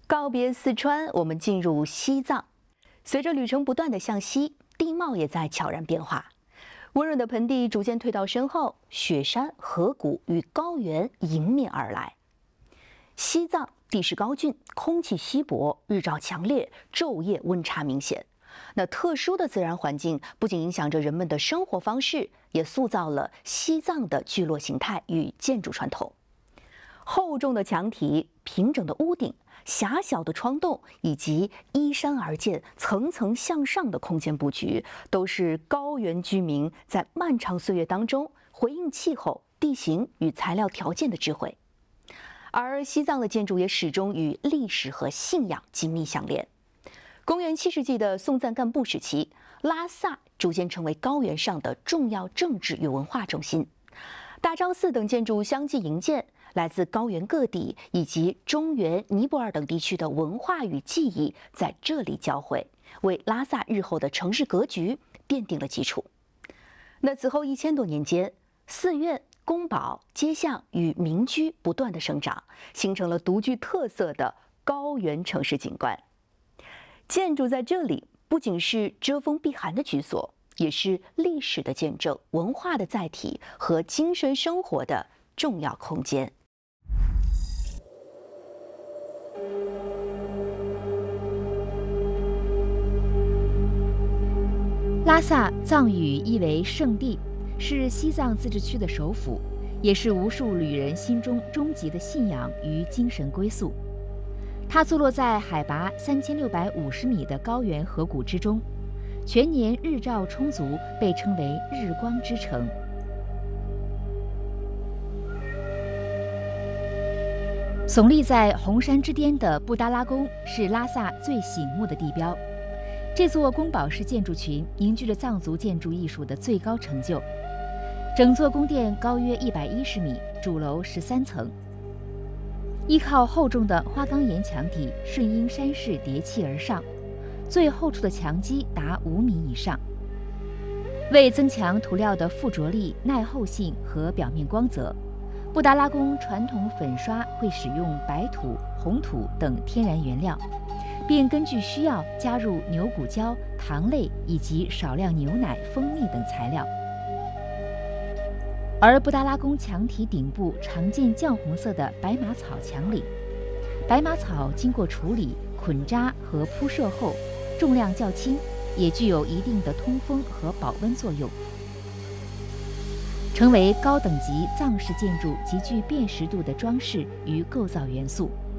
告别四川，我们进入西藏。随着旅程不断的向西，地貌也在悄然变化。温润的盆地逐渐退到身后，雪山、河谷与高原迎面而来。西藏地势高峻，空气稀薄，日照强烈，昼夜温差明显。那特殊的自然环境不仅影响着人们的生活方式，也塑造了西藏的聚落形态与建筑传统。厚重的墙体、平整的屋顶、狭小的窗洞，以及依山而建、层层向上的空间布局，都是高原居民在漫长岁月当中回应气候、地形与材料条件的智慧。而西藏的建筑也始终与历史和信仰紧密相连。公元7世纪的松赞干布时期，拉萨逐渐成为高原上的重要政治与文化中心。大昭寺等建筑相继营建，来自高原各地以及中原、尼泊尔等地区的文化与技艺在这里交汇，为拉萨日后的城市格局奠定了基础。那此后1000多年间，寺院、宫堡、街巷与民居不断的生长，形成了独具特色的高原城市景观。建筑在这里不仅是遮风避寒的居所，也是历史的见证、文化的载体和精神生活的重要空间。 拉萨藏语意为圣地，是西藏自治区的首府，也是无数旅人心中终极的信仰与精神归宿。它坐落在海拔3650米的高原河谷之中，全年日照充足，被称为日光之城。耸立在红山之巅的布达拉宫是拉萨最醒目的地标。这座宫堡式建筑群凝聚了藏族建筑艺术的最高成就。整座宫殿高约110米，主楼13层。依靠厚重的花岗岩墙体，顺应山势叠砌而上，最厚处的墙基达5米以上。为增强涂料的附着力、耐候性和表面光泽，布达拉宫传统粉刷会使用白土、红土等天然原料，并根据需要加入牛骨胶、糖类以及少量牛奶、蜂蜜等材料。而布达拉宫墙体顶部常见绛红色的白马草墙领，白马草经过处理、捆扎和铺设后，重量较轻，也具有一定的通风和保温作用，成为高等级藏式建筑极具辨识度的装饰与构造元素。